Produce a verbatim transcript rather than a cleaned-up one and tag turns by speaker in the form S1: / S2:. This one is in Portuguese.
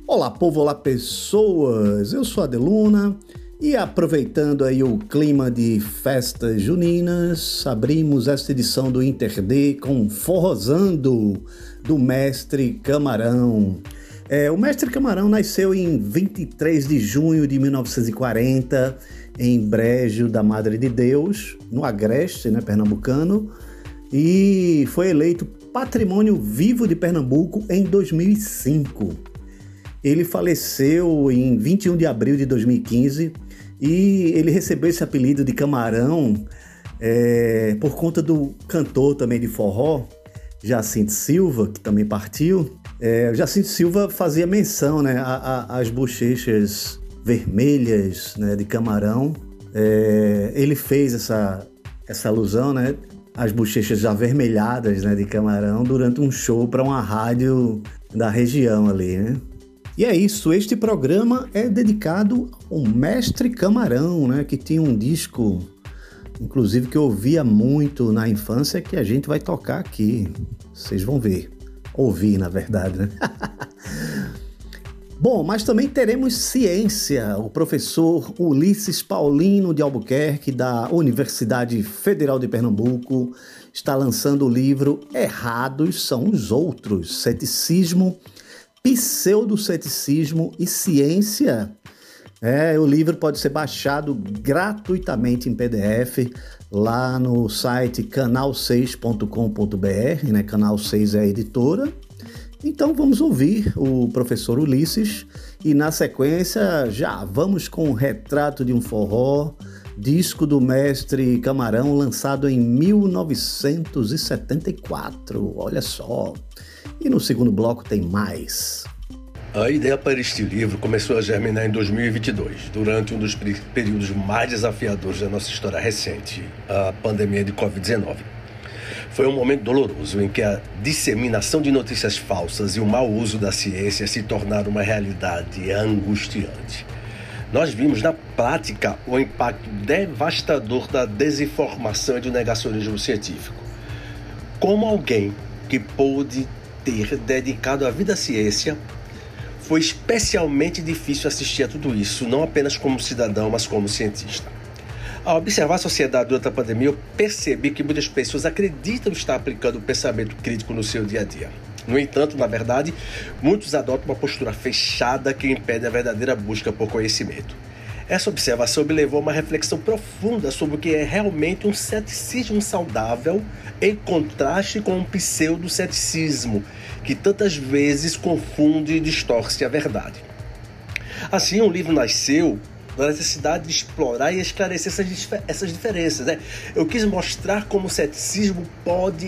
S1: Olá povo, olá pessoas, eu sou a Adeluna e aproveitando aí o clima de festas juninas, abrimos esta edição do InterD com Forrozando, do Mestre Camarão. É, o Mestre Camarão nasceu em vinte e três de junho de mil novecentos e quarenta, em Brejo da Madre de Deus, no Agreste, né, pernambucano, e foi eleito Patrimônio Vivo de Pernambuco em dois mil e cinco. Ele faleceu em vinte e um de abril de dois mil e quinze e ele recebeu esse apelido de Camarão é, por conta do cantor também de forró, Jacinto Silva, que também partiu. É, Jacinto Silva fazia menção, né, às bochechas vermelhas, né, de Camarão. É, ele fez essa, essa alusão, né, às bochechas avermelhadas, né, de Camarão durante um show para uma rádio da região ali, né? E é isso, este programa é dedicado ao Mestre Camarão, né, que tinha um disco, inclusive, que eu ouvia muito na infância, que a gente vai tocar aqui. Vocês vão ver. Ouvir, na verdade, né? Bom, mas também teremos ciência. O professor Ulisses Paulino de Albuquerque, da Universidade Federal de Pernambuco, está lançando o livro Errados São os Outros, Ceticismo, Pseudoceticismo e Ciência. É, o livro pode ser baixado gratuitamente em P D F lá no site canal seis ponto com ponto b r, né? Canal seis é a editora. Então vamos ouvir o professor Ulisses e na sequência já vamos com o Retrato de um Forró, disco do Mestre Camarão lançado em mil novecentos e setenta e quatro. Olha só. E no segundo bloco tem mais.
S2: A ideia para este livro começou a germinar em dois mil e vinte e dois, durante um dos períodos mais desafiadores da nossa história recente, a pandemia de covid dezenove. Foi um momento doloroso em que a disseminação de notícias falsas e o mau uso da ciência se tornaram uma realidade angustiante. Nós vimos na prática o impacto devastador da desinformação e do negacionismo científico. Como alguém que pôde ter dedicado a vida à ciência, foi especialmente difícil assistir a tudo isso, não apenas como cidadão, mas como cientista. Ao observar a sociedade durante a pandemia, eu percebi que muitas pessoas acreditam estar aplicando o pensamento crítico no seu dia a dia. No entanto, na verdade, muitos adotam uma postura fechada que impede a verdadeira busca por conhecimento. Essa observação me levou a uma reflexão profunda sobre o que é realmente um ceticismo saudável em contraste com um pseudoceticismo, que tantas vezes confunde e distorce a verdade. Assim, o livro nasceu da necessidade de explorar e esclarecer essas, essas diferenças, né? Eu quis mostrar como o ceticismo pode